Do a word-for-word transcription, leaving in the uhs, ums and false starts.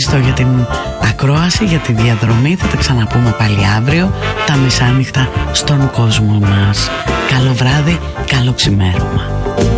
ευχαριστώ για την ακρόαση, για τη διαδρομή. Θα τα ξαναπούμε πάλι αύριο τα μεσάνυχτα στον κόσμο μας. Καλό βράδυ, καλό ξημέρωμα.